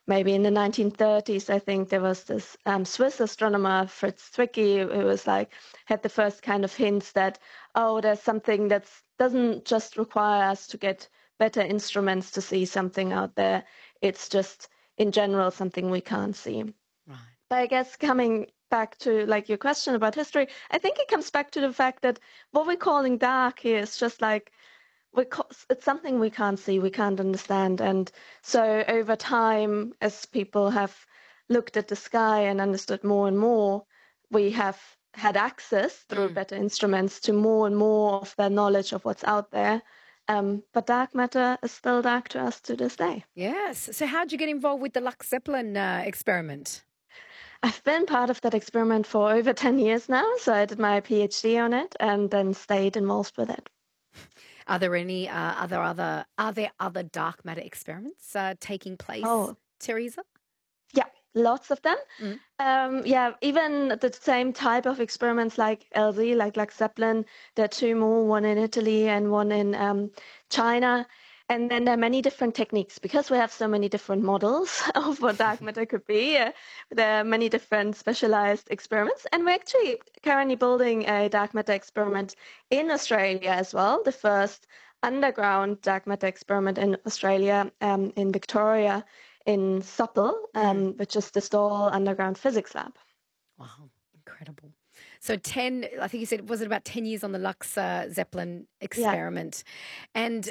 maybe in the 1930s, I think there was this Swiss astronomer, Fritz Zwicky, who was like, had the first kind of hints that, oh, there's something that doesn't just require us to get better instruments to see something out there. It's just, in general, something we can't see. Right. But I guess coming back to like your question about history, I think it comes back to the fact that what we're calling dark here is just like it's something we can't see, we can't understand. And so over time, as people have looked at the sky and understood more and more, we have had access through better instruments to more and more of the knowledge of what's out there. But dark matter is still dark to us to this day. Yes. So how'd you get involved with the Lux Zeppelin experiment? I've been part of that experiment for over 10 years now. So I did my PhD on it and then stayed involved with it. Are there any are there other dark matter experiments taking place, Oh, Teresa? yeah, lots of them. Mm. Yeah, even the same type of experiments like LZ, like Lux Zeppelin. There are two more, one in Italy and one in China. And then there are many different techniques because we have so many different models of what dark matter could be. There are many different specialized experiments. And we're actually currently building a dark matter experiment in Australia as well, the first underground dark matter experiment in Australia, in Victoria, in SOPL, which is the Stawell Underground Physics Lab. Wow, incredible. So 10, I think you said, was it about 10 years on the Lux Zeppelin Yeah. experiment? And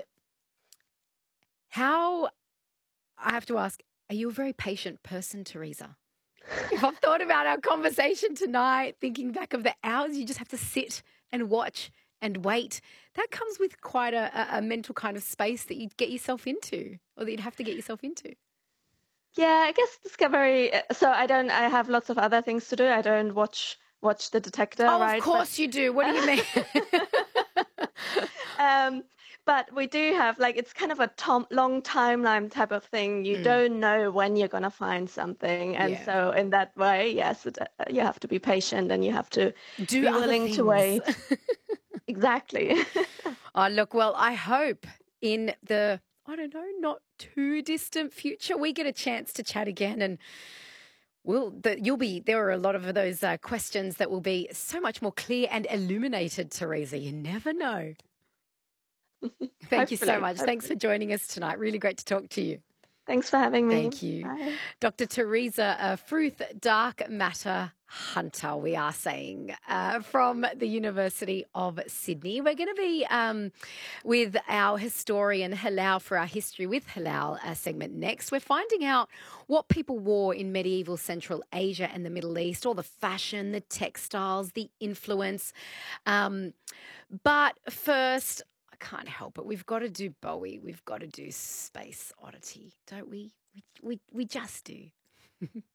how, I have to ask, are you a very patient person, Teresa? If I've thought about our conversation tonight, thinking back of the hours you just have to sit and watch and wait, that comes with quite a mental kind of space that you'd get yourself into, or that you'd have to get yourself into. Yeah, I guess Discovery. So I have lots of other things to do. I don't watch The Detector, Oh, of right? But course you do. What do you mean? um, but we do have like it's kind of a long timeline type of thing. You don't know when you're gonna find something, and Yeah. so in that way, yes, you have to be patient and you have to Do be other willing to things. wait. Exactly. Oh, look, well, I hope in the, I don't know, not too distant future, we get a chance to chat again and there are a lot of those questions that will be so much more clear and illuminated, Teresa. You never know. Thank you so Hopefully, much. Thanks for hopefully. joining us tonight. Really great to talk to you. Thanks for having me. Thank you. Bye. Dr. Teresa Fruth, Dark Matter Hunter, we are saying, from the University of Sydney. We're going to be with our historian Hilal for our History with Hilal segment next. We're finding out what people wore in medieval Central Asia and the Middle East, all the fashion, the textiles, the influence. But first, I can't help it. We've got to do Bowie. We've got to do Space Oddity, don't we? We just do.